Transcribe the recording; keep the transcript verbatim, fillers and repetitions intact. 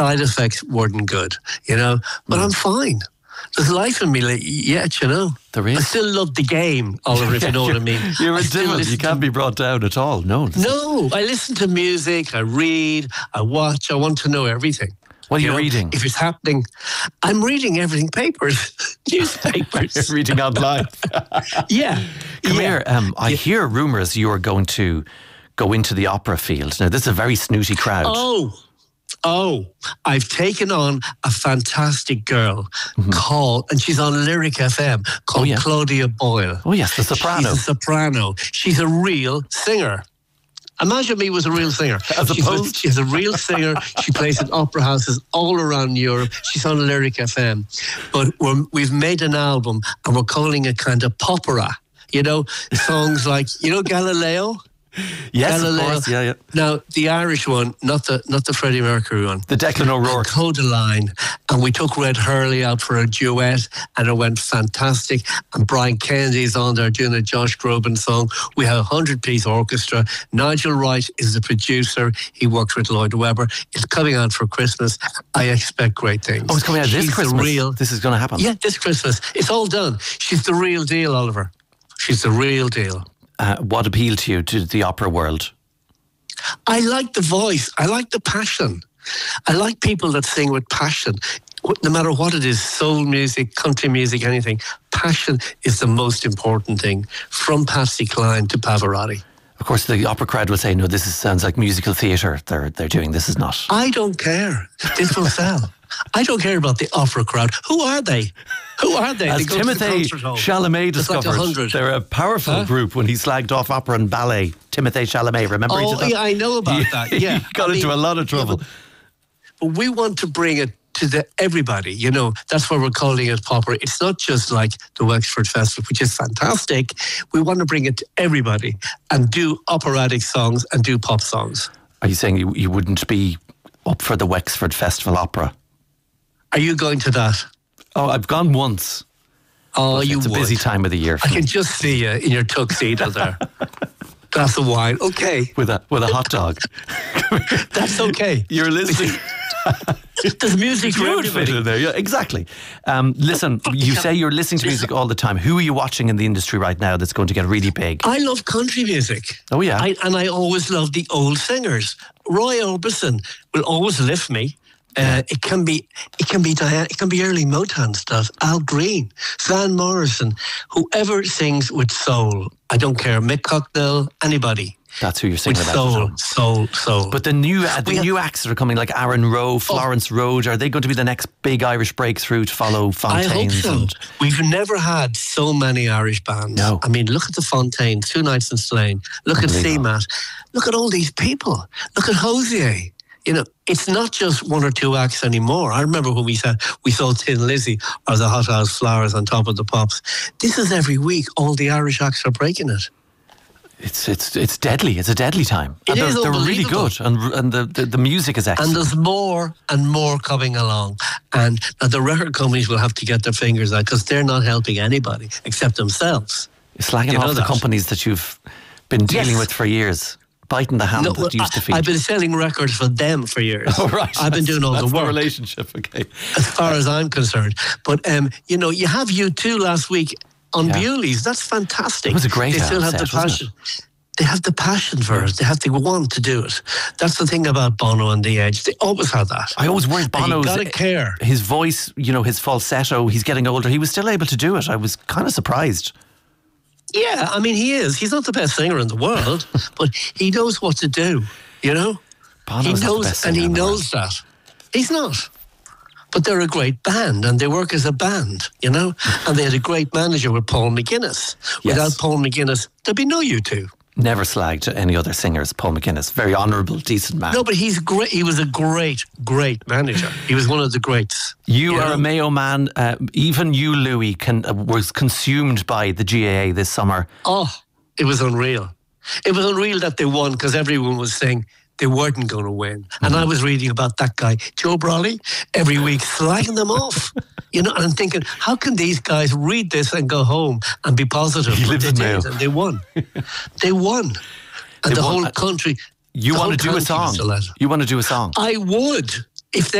side effects weren't good, you know. But mm. I'm fine. There's life in me like, yet, you know. There is. I still love the game, Oliver, if you know what I mean. You're I a demon. You can't to... be brought down at all. No. No, I listen to music, I read, I watch, I want to know everything. What are you, you know, reading? If it's happening, I'm reading everything, papers, newspapers. You're reading online. yeah. Come yeah. here. Um, I yeah. hear rumours you are going to go into the opera field. Now, this is a very snooty crowd. Oh, oh, I've taken on a fantastic girl mm-hmm. called, and she's on Lyric F M, called oh, yeah. Claudia Boyle. Oh, yes, the soprano. She's a soprano. She's a real singer. Imagine me was a real singer. As she's, opposed? A, she's a real singer. She plays in opera houses all around Europe. She's on Lyric F M. But we're, we've made an album and we're calling it kind of popera. You know, songs like, you know, Galileo? Yes, Galileo. Of course. Yeah, yeah. Now, the Irish one, not the not the Freddie Mercury one. The Declan O'Rourke. Codaline. And we took Red Hurley out for a duet and it went fantastic. And Brian Kennedy's on there doing a Josh Groban song. We have a hundred-piece orchestra. Nigel Wright is the producer. He works with Lloyd Webber. It's coming out for Christmas. I expect great things. Oh, it's coming out this She's Christmas? Real, this is going to happen? Yeah, this Christmas. It's all done. She's the real deal, Oliver. She's the real deal. Uh, what appealed to you to the opera world? I like the voice. I like the passion. I like people that sing with passion. No matter what it is, soul music, country music, anything, passion is the most important thing, from Patsy Cline to Pavarotti. Of course, the opera crowd will say, no, this is, sounds like musical theatre they're, they're doing. This is not. I don't care. This will sell. I don't care about the opera crowd. Who are they? Who are they? As they Timothée Chalamet discovered, like they're a powerful huh? group when he slagged off opera and ballet. Timothée Chalamet, remember? Oh, he did that? yeah, I know about he, that. Yeah, he got I into mean, a lot of trouble. Yeah, but, but we want to bring it to the everybody. You know, that's why we're calling it opera. It's not just like the Wexford Festival, which is fantastic. We want to bring it to everybody and do operatic songs and do pop songs. Are you saying you, you wouldn't be up for the Wexford Festival Opera? Are you going to that? Oh, I've gone once. Oh, but you It's a would. busy time of the year. I can just see you in your tuxedo there. Glass of wine. Okay. With a with a hot dog. That's okay. You're listening. There's music for everybody. In there. Yeah, exactly. Um, listen, you say you're listening to music all the time. Who are you watching in the industry right now that's going to get really big? I love country music. Oh, yeah. I, and I always love the old singers. Roy Orbison will always lift me. Uh, it can be, it can be Diana, it can be early Motown stuff. Al Green, Van Morrison, whoever sings with soul. I don't care. Mick Cocknell, anybody. That's who you're singing with about. Soul, soul, soul. But the new, uh, the we new have, acts that are coming, like Aaron Rowe, Florence oh, Road, are they going to be the next big Irish breakthrough to follow Fontaines? I hope so. And... We've never had so many Irish bands. No. I mean, look at the Fontaines, Two Nights in Slane. Look at C M A T. Look at all these people. Look at Hosier. You know, it's not just one or two acts anymore. I remember when we said we saw Tin Lizzy or the Hot House Flowers on Top of the Pops. This is every week. All the Irish acts are breaking it. It's it's it's deadly. It's a deadly time. It and is they're, they're really good, and and the, the the music is excellent. And there's more and more coming along. And now the record companies will have to get their fingers out because they're not helping anybody except themselves. You're slagging you off the that? companies that you've been dealing yes. with for years. Biting the hand no, that used I, to feed. I've been selling records for them for years. Oh, right. I've been doing all that's the work. The relationship, okay. As far as I'm concerned. But, um, you know, you have U two last week on yeah. Bewley's. That's fantastic. It was a great They still have set, the passion. They have the passion for it. They have the want to do it. That's the thing about Bono and The Edge. They always had that. I always worried Bono's... You gotta care. His voice, you know, his falsetto, he's getting older. He was still able to do it. I was kind of surprised. Yeah, I mean, he is. He's not the best singer in the world, but he knows what to do, you know? Bono's he knows, not the best singer and he in the knows world. that. He's not. But they're a great band, and they work as a band, you know? And they had a great manager with Paul McGuinness. Yes. Without Paul McGuinness, there'd be no U two. Never slagged any other singers, Paul McGuinness. Very honourable, decent man. No, but he's great. He was a great, great manager. He was one of the greats. You, you are know? a Mayo man. Uh, even you, Louis, can, uh, was consumed by the G A A this summer. Oh, it was unreal. It was unreal that they won because everyone was saying they weren't going to win. And mm-hmm. I was reading about that guy, Joe Brolly, every week slagging them off. You know, and I'm thinking, how can these guys read this and go home and be positive? He But lives they in did, Mayo. and they won. They won. And They the won. whole country... You want to do a song? You want to do a song? I would. If they